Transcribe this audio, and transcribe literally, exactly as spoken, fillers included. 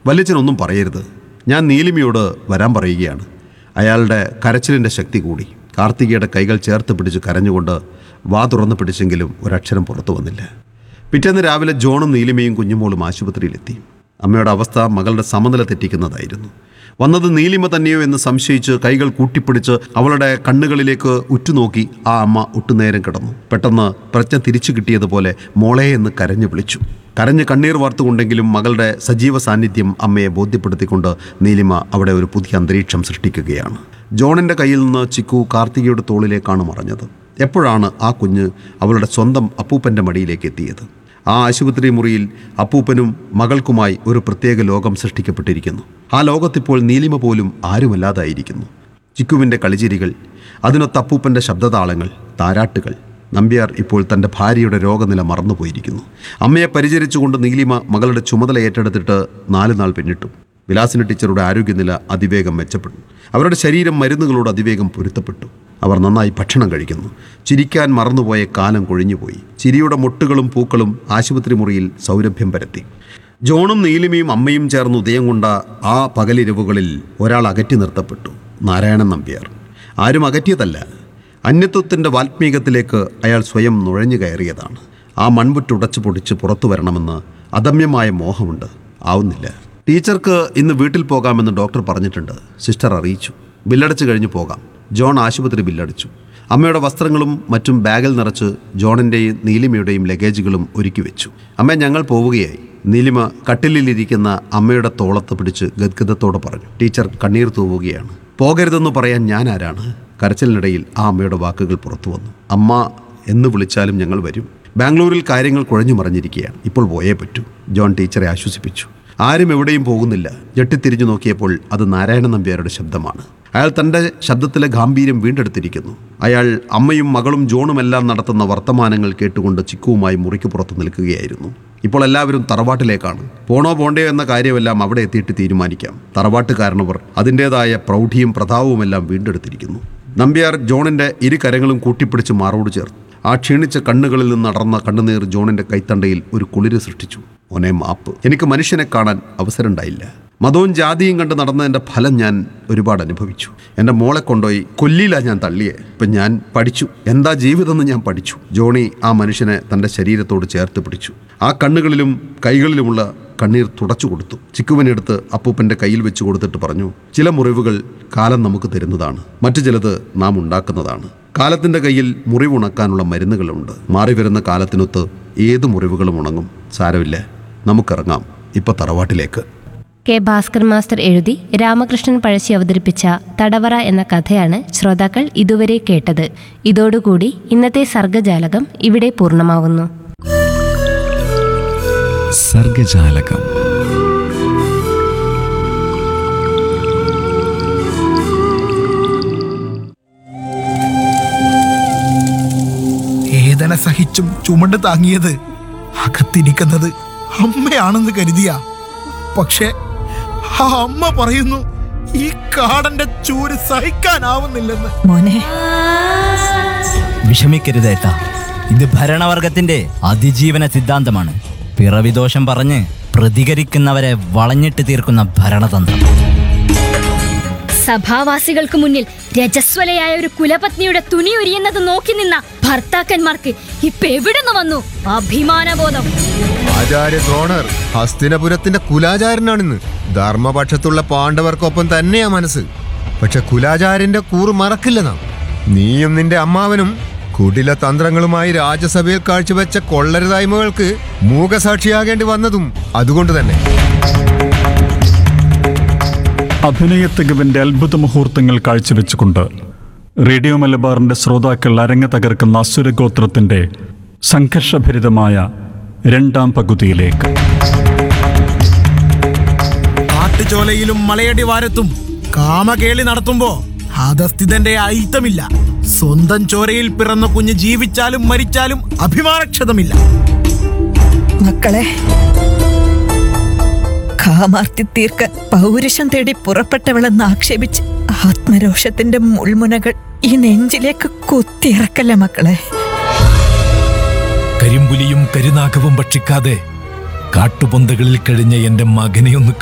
വല്യച്ഛനൊന്നും പറയരുത്. ഞാൻ നീലിമയോട് വരാൻ പറയുകയാണ്. അയാളുടെ കരച്ചിലിൻ്റെ ശക്തി കൂടി. കാർത്തികയുടെ കൈകൾ ചേർത്ത് പിടിച്ച് കരഞ്ഞുകൊണ്ട് വാ തുറന്ന് പിടിച്ചെങ്കിലും ഒരക്ഷരം പുറത്തു വന്നില്ല. പിറ്റേന്ന് രാവിലെ ജോണും നീലിമയും കുഞ്ഞുമോളും ആശുപത്രിയിലെത്തി. അമ്മയുടെ അവസ്ഥ മകളുടെ സമനില തെറ്റിക്കുന്നതായിരുന്നു. വന്നത് നീലിമ തന്നെയോ എന്ന് സംശയിച്ച് കൈകൾ കൂട്ടിപ്പിടിച്ച് അവളുടെ കണ്ണുകളിലേക്ക് ഉറ്റുനോക്കി ആ അമ്മ ഒട്ടുനേരം കിടന്നു. പെട്ടെന്ന് പ്രജ്ഞ തിരിച്ചു കിട്ടിയതുപോലെ മോളെ എന്ന് കരഞ്ഞു വിളിച്ചു. കരഞ്ഞ് കണ്ണീർ വാർത്തുകൊണ്ടെങ്കിലും മകളുടെ സജീവ സാന്നിധ്യം അമ്മയെ ബോധ്യപ്പെടുത്തിക്കൊണ്ട് നീലിമ അവിടെ ഒരു പുതിയ അന്തരീക്ഷം സൃഷ്ടിക്കുകയാണ്. ജോണിൻ്റെ കയ്യിൽ നിന്ന് ചിക്കു കാർത്തികയുടെ തോളിലേക്കാണ് മറഞ്ഞത്. എപ്പോഴാണ് ആ കുഞ്ഞ് അവളുടെ സ്വന്തം അപ്പൂപ്പൻ്റെ മടിയിലേക്ക് എത്തിയത്? ആ ആശുപത്രി മുറിയിൽ അപ്പൂപ്പനും മകൾക്കുമായി ഒരു പ്രത്യേക ലോകം സൃഷ്ടിക്കപ്പെട്ടിരിക്കുന്നു. ആ ലോകത്തിപ്പോൾ നീലിമ പോലും ആരുമല്ലാതായിരിക്കുന്നു. ചിക്കുവിൻ്റെ കളിചിരികൾ, അതിനൊത്ത അപ്പൂപ്പൻ്റെ ശബ്ദതാളങ്ങൾ, താരാട്ടുകൾ. നമ്പ്യാർ ഇപ്പോൾ തൻ്റെ ഭാര്യയുടെ രോഗനില മറന്നുപോയിരിക്കുന്നു. അമ്മയെ പരിചരിച്ചുകൊണ്ട് നീലിമ മകളുടെ ചുമതല ഏറ്റെടുത്തിട്ട് നാല് നാൾ പിന്നിട്ടു. വിലാസിനി ടീച്ചറുടെ ആരോഗ്യനില അതിവേഗം മെച്ചപ്പെട്ടു. അവരുടെ ശരീരം മരുന്നുകളോട് അതിവേഗം പൊരുത്തപ്പെട്ടു. അവർ നന്നായി ഭക്ഷണം കഴിക്കുന്നു. ചിരിക്കാൻ മറന്നുപോയ കാലം കൊഴിഞ്ഞുപോയി. ചിരിയുടെ മൊട്ടുകളും പൂക്കളും ആശുപത്രി മുറിയിൽ സൗരഭ്യം പരത്തി. ജോണും നീലിമയും അമ്മയും ചേർന്ന് ഉദയം കൊണ്ട ആ പകലിരവുകളിൽ ഒരാൾ അകറ്റി നിർത്തപ്പെട്ടു. നാരായണൻ നമ്പ്യാർ. ആരും അകറ്റിയതല്ല. അന്യത്വത്തിൻ്റെ വാൽമീകത്തിലേക്ക് അയാൾ സ്വയം നുഴഞ്ഞു കയറിയതാണ്. ആ മൺപുറ്റുടച്ച് പൊടിച്ച് പുറത്തു വരണമെന്ന് അദമ്യമായ മോഹമുണ്ട്. ആവുന്നില്ല. ടീച്ചർക്ക് ഇന്ന് വീട്ടിൽ പോകാമെന്ന് ഡോക്ടർ പറഞ്ഞിട്ടുണ്ട്. സിസ്റ്റർ അറിയിച്ചു. ബില്ലടച്ച് കഴിഞ്ഞ് പോകാം. ജോൺ ആശുപത്രി ബില്ലടിച്ചു. അമ്മയുടെ വസ്ത്രങ്ങളും മറ്റും ബാഗിൽ നിറച്ച് ജോണിൻ്റെയും നീലിമയുടെയും ലഗേജുകളും ഒരുക്കി വെച്ചു. അമ്മ, ഞങ്ങൾ പോവുകയായി. നീലിമ കട്ടിലിലിരിക്കുന്ന അമ്മയുടെ തോളത്ത് പിടിച്ച് ഗദ്ഗതത്തോടെ പറഞ്ഞു. ടീച്ചർ കണ്ണീർ തൂവുകയാണ്. പോകരുതെന്ന് പറയാൻ ഞാൻ ആരാണ്? കരച്ചിലിനിടയിൽ ആ അമ്മയുടെ വാക്കുകൾ പുറത്തു വന്നു. അമ്മ എന്ന് വിളിച്ചാലും ഞങ്ങൾ വരും. ബാംഗ്ലൂരിൽ കാര്യങ്ങൾ കുഴഞ്ഞു മറിഞ്ഞിരിക്കുകയാണ്. ഇപ്പോൾ പോയേ പറ്റൂ. ജോൺ ടീച്ചറെ ആശ്വസിപ്പിച്ചു. ആരും എവിടെയും പോകുന്നില്ല. ഞെട്ടിത്തിരിഞ്ഞു നോക്കിയപ്പോൾ അത് നാരായണൻ നമ്പ്യാരുടെ ശബ്ദമാണ്. അയാൾ തൻ്റെ ശബ്ദത്തിലെ ഗാംഭീര്യം വീണ്ടെടുത്തിരിക്കുന്നു. അയാൾ അമ്മയും മകളും ജോണുമെല്ലാം നടത്തുന്ന വർത്തമാനങ്ങൾ കേട്ടുകൊണ്ട് ചിക്കുവുമായി മുറിക്ക് പുറത്ത് നിൽക്കുകയായിരുന്നു. ഇപ്പോൾ എല്ലാവരും തറവാട്ടിലേക്കാണ്. പോണോ പോണ്ടയോ എന്ന കാര്യമെല്ലാം അവിടെ എത്തിയിട്ട് തീരുമാനിക്കാം. തറവാട്ടുകാരനവർ അതിൻ്റേതായ പ്രൗഢിയും പ്രതാപവുമെല്ലാം വീണ്ടെടുത്തിരിക്കുന്നു. നമ്പ്യാർ ജോണിൻ്റെ ഇരു കരങ്ങളും കൂട്ടിപ്പിടിച്ച് മാറോട് ചേർത്ത്. ആ ക്ഷീണിച്ച കണ്ണുകളിൽ നിന്ന് അടർന്ന കണ്ണുനീർ ജോണിൻ്റെ കൈത്തണ്ടയിൽ ഒരു കുളിര് സൃഷ്ടിച്ചു. ഓനെ മാപ്പ്. എനിക്ക് മനുഷ്യനെ കാണാൻ അവസരം ഉണ്ടായില്ല. മതവും ജാതിയും കണ്ട് നടന്നതിൻ്റെ ഫലം ഞാൻ ഒരുപാട് അനുഭവിച്ചു. എൻ്റെ മോളെ കൊണ്ടുപോയി കൊല്ലിയില്ല ഞാൻ തള്ളിയേ. ഇപ്പം ഞാൻ പഠിച്ചു എന്താ ജീവിതമെന്ന് ഞാൻ പഠിച്ചു. ജോണി ആ മനുഷ്യനെ തൻ്റെ ശരീരത്തോട് ചേർത്ത് പിടിച്ചു. ആ കണ്ണുകളിലും കൈകളിലുമുള്ള കണ്ണീർ തുടച്ചു കൊടുത്തു. ചിക്കുവിനെടുത്ത് അപ്പൂപ്പൻ്റെ കയ്യിൽ വെച്ച് കൊടുത്തിട്ട് പറഞ്ഞു, ചില മുറിവുകൾ കാലം നമുക്ക് തരുന്നതാണ്, മറ്റു ചിലത് നാം ഉണ്ടാക്കുന്നതാണ്. കാലത്തിൻ്റെ കയ്യിൽ മുറിവുണക്കാനുള്ള മരുന്നുകളുണ്ട്. മാറി വരുന്ന കാലത്തിനൊത്ത് ഏത് മുറിവുകളും ഉണങ്ങും. സാരമില്ല, നമുക്കിറങ്ങാം ഇപ്പോൾ തറവാട്ടിലേക്ക്. കെ ഭാസ്കർ മാസ്റ്റർ എഴുതി രാമകൃഷ്ണൻ പഴശ്ശി അവതരിപ്പിച്ച തടവറ എന്ന കഥയാണ് ശ്രോതാക്കൾ ഇതുവരെ കേട്ടത്. ഇതോടുകൂടി ഇന്നത്തെ സർഗജാലകം ഇവിടെ പൂർണ്ണമാവുന്നു. സർഗജാലകം. വേദന സഹിച്ചും ചുമട് താങ്ങിയത് അകത്തിരിക്കുന്നത് അമ്മയാണെന്ന് കരുതിയ, പക്ഷെ ആ അമ്മ പറയുന്നു ഈ കാടന്റെ ചൂര് സഹിക്കാനാവുന്നില്ലെന്ന്. മോനെ, വിഷമിക്കരുതേട്ടാ. ഇത് ഭരണവർഗത്തിന്റെ അതിജീവന സിദ്ധാന്തമാണ്. പിറവിദോഷം പറഞ്ഞ് പ്രതികരിക്കുന്നവരെ വളഞ്ഞിട്ട് തീർക്കുന്ന ഭരണതന്ത്രം. സഭാവാസികൾക്ക് മുന്നിൽ രജസ്വലയായ ഒരു കുലപത്നിയുടെ തുണി ഉരിയുന്നത് നോക്കി നിന്ന ഭർത്താക്കന്മാർക്ക് ഇപ്പൊ എവിടുന്ന് വന്നു അഭിമാനബോധം? ആചാര്യ ദ്രോണർ ഹസ്തിനപുരത്തിന്റെ കുലാചാരനാണിന്ന്. ധർമ്മപക്ഷത്തുള്ള പാണ്ഡവർക്കൊപ്പം തന്നെയാ മനസ്സ്. പക്ഷെ കുലാചാര്യന്റെ കൂറ് മറക്കില്ല നാം. നീയും നിന്റെ അമ്മാവനും കുടില തന്ത്രങ്ങളുമായി രാജ്യസഭയിൽ കാഴ്ചവെച്ച കൊള്ളരുതായ്മകൾക്ക് മൂകസാക്ഷിയാകേണ്ടി വന്നതും അതുകൊണ്ട് തന്നെ. അഭിനയ തികവിന്റെ അത്ഭുത മുഹൂർത്തങ്ങൾ കാഴ്ചവെച്ചുകൊണ്ട് റേഡിയോ മലബാറിന്റെ ശ്രോതാക്കൾ അരങ്ങ് തകർക്കുന്ന അസുരഗോത്രത്തിന്റെ സംഘർഷഭരിതമായ രണ്ടാം പകുതിയിലേക്ക്. കാട്ടുചോലയിലും മലയടിവാരത്തും കാമകേളി നടത്തുമ്പോ ഹതസ്ഥിതന്റെ അയിത്തമില്ല. സ്വന്തം ചോരയിൽ പിറന്ന കുഞ്ഞ് ജീവിച്ചാലും മരിച്ചാലും അഭിമാനക്ഷതമില്ല. മക്കളെ, കാമാർത്തി തീർക്കാൻ പൗരുഷം തേടി പുറപ്പെട്ടവളെന്ന് ആക്ഷേപിച്ച് ആത്മരോഷത്തിന്റെ മുൾമുനകൾ ഈ നെഞ്ചിലേക്ക് കുത്തിയിറക്കല്ല മക്കളെ. കരിമ്പുലിയും കരുനാഗവും ഭക്ഷിക്കാതെ കാട്ടുപൊന്തകളിൽ കഴിഞ്ഞ എന്റെ മകനെ ഒന്ന്